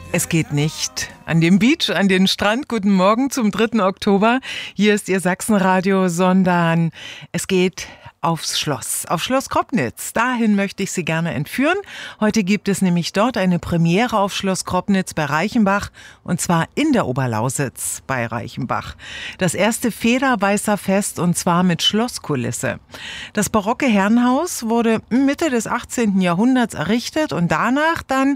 Es geht nicht. An dem Beach, an den Strand. Guten Morgen zum 3. Oktober. Hier ist Ihr Sachsenradio, sondern es geht aufs Schloss, auf Schloss Kroppnitz. Dahin möchte ich Sie gerne entführen. Heute gibt es nämlich dort eine Premiere auf Schloss Kroppnitz bei Reichenbach, und zwar in der Oberlausitz bei Reichenbach. Das erste Federweißerfest, und zwar mit Schlosskulisse. Das barocke Herrenhaus wurde Mitte des 18. Jahrhunderts errichtet und danach dann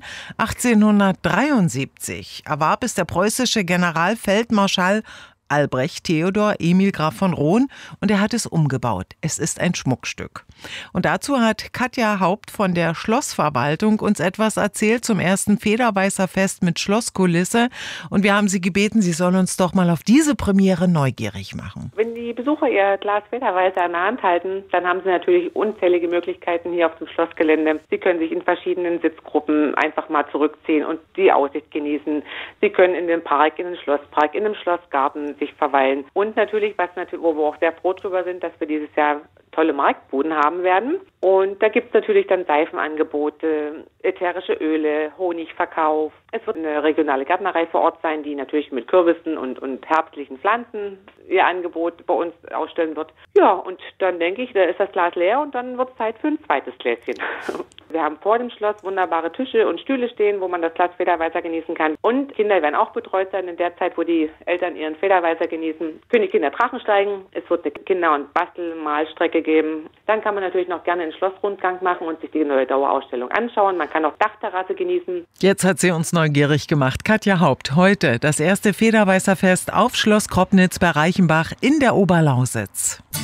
1873 erwarb es der preußische Generalfeldmarschall Albrecht Theodor Emil Graf von Roon, und er hat es umgebaut. Es ist ein Schmuckstück. Und dazu hat Katja Haupt von der Schlossverwaltung uns etwas erzählt zum ersten Federweißerfest mit Schlosskulisse. Und wir haben sie gebeten, sie soll uns doch mal auf diese Premiere neugierig machen. Wenn die Besucher ihr Glas Federweißer in der Hand halten, dann haben sie natürlich unzählige Möglichkeiten hier auf dem Schlossgelände. Sie können sich in verschiedenen Sitzgruppen einfach mal zurückziehen und die Aussicht genießen. Sie können in den Park, in den Schlosspark, in dem Schlossgarten sich verweilen. Und natürlich, wo wir auch sehr froh drüber sind, dass wir dieses Jahr tolle Marktbuden haben werden. Und da gibt es natürlich dann Seifenangebote, ätherische Öle, Honigverkauf. Es wird eine regionale Gärtnerei vor Ort sein, die natürlich mit Kürbissen und herbstlichen Pflanzen ihr Angebot bei uns ausstellen wird. Ja, und dann denke ich, da ist das Glas leer und dann wird es Zeit für ein zweites Gläschen. Wir haben vor dem Schloss wunderbare Tische und Stühle stehen, wo man das Glas Federweißer genießen kann. Und Kinder werden auch betreut sein. In der Zeit, wo die Eltern ihren Federweißer genießen, können die Kinder Drachen steigen. Es wird eine Kinder- und Bastelmalstrecke geben. Dann kann man natürlich noch gerne einen Schlossrundgang machen und sich die neue Dauerausstellung anschauen. Man kann auch Dachterrasse genießen. Jetzt hat sie uns neugierig gemacht. Katja Haupt, heute das erste Federweißerfest auf Schloss Kroppnitz bei Reichenbach in der Oberlausitz.